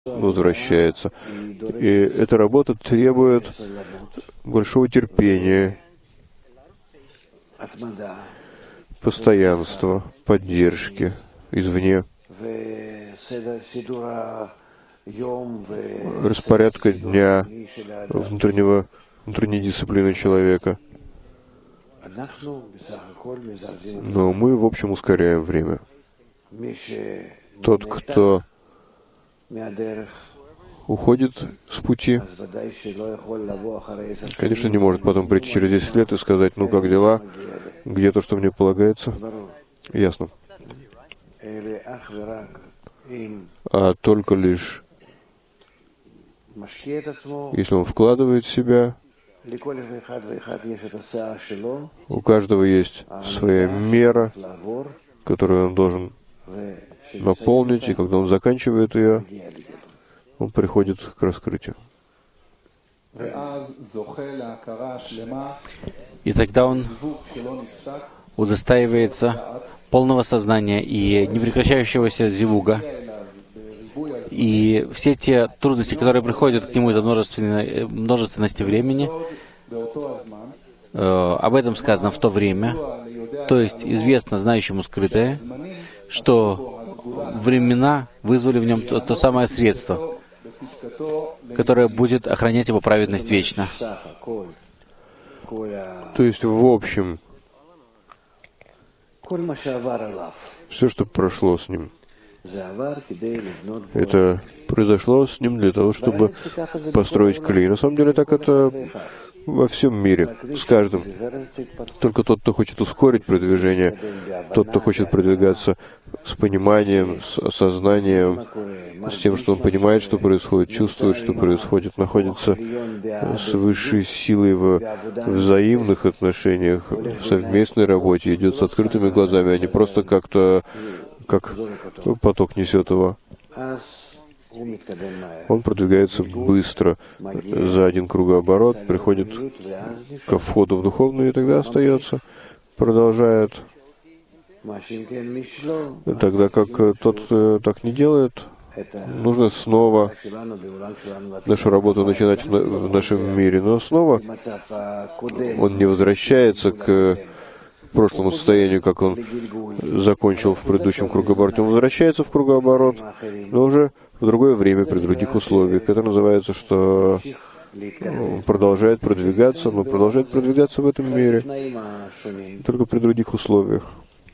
возвращается. И эта работа требует большого терпения, постоянства, поддержки извне, распорядка дня, внутренней дисциплины человека. Но мы, в общем, ускоряем время. Тот, кто уходит с пути, конечно, не может потом прийти через 10 лет и сказать: ну, как дела, где то, что мне полагается. Ясно. А только лишь, если он вкладывает в себя, у каждого есть своя мера, которую он должен наполнить, и когда он заканчивает ее, он приходит к раскрытию. И тогда он удостаивается полного сознания и непрекращающегося зивуга. И все те трудности, которые приходят к нему из-за множественности времени, об этом сказано в то время, то есть известно знающему скрытое, что времена вызвали в нем то самое средство, которое будет охранять его праведность вечно. То есть, в общем, все, что прошло с ним, это произошло с ним для того, чтобы построить клей. На самом деле, так это во всем мире, с каждым. Только тот, кто хочет ускорить продвижение, тот, кто хочет продвигаться с пониманием, с осознанием, с тем, что он понимает, что происходит, чувствует, что происходит, находится с высшей силой в взаимных отношениях, в совместной работе, идет с открытыми глазами, а не просто как-то, как поток несет его. Он продвигается быстро, за один кругооборот, приходит ко входу в духовную и тогда остается, продолжает. Тогда как тот так не делает, нужно снова нашу работу начинать в нашем мире, но снова он не возвращается к прошлому состоянию, как он закончил в предыдущем кругообороте. Он возвращается в кругооборот, но уже в другое время, при других условиях. Это называется, что он продолжает продвигаться, но продолжает продвигаться в этом мире, только при других условиях.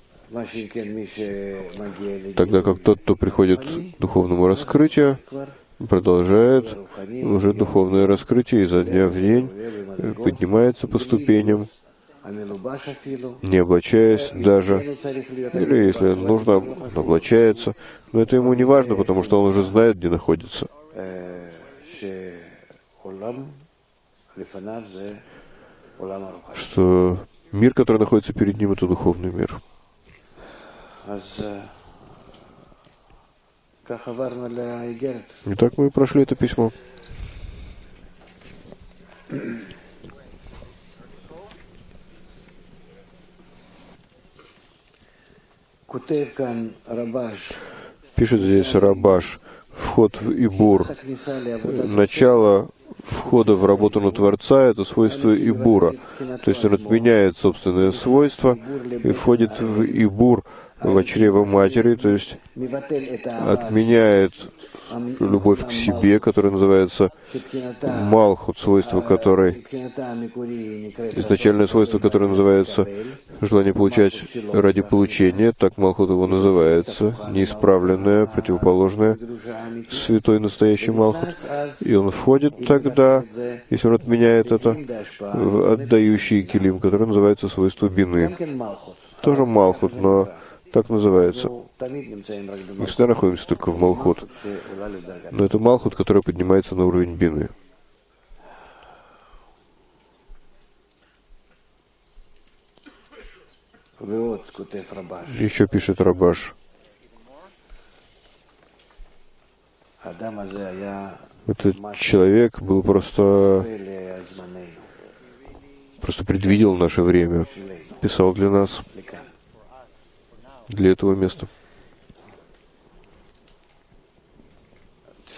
Тогда как тот, кто приходит к духовному раскрытию, продолжает уже духовное раскрытие изо дня в день, поднимается по ступеням, не облачаясь даже, или, если нужно, облачается, но это ему не важно, потому что он уже знает, где находится. Что мир, который находится перед ним, это духовный мир. Итак, мы прошли это письмо. Пишет здесь Рабаш: вход в Ибур. Начало входа в работу на Творца — это свойство Ибура. То есть он отменяет собственные свойства и входит в Ибур, в чрево матери, то есть отменяет любовь к себе, которая называется Малхут, свойство которой, изначальное свойство, которое называется желание получать ради получения, так Малхут его называется, неисправленное, противоположное, святой настоящий Малхут. И он входит тогда, если он отменяет это, в отдающий килим, который называется свойство бины. Тоже Малхут, но так называется. Мы всегда находимся только в Малхут. Но это Малхут, который поднимается на уровень бины. Еще пишет Рабаш: этот человек был просто предвидел наше время, писал для нас, для этого места.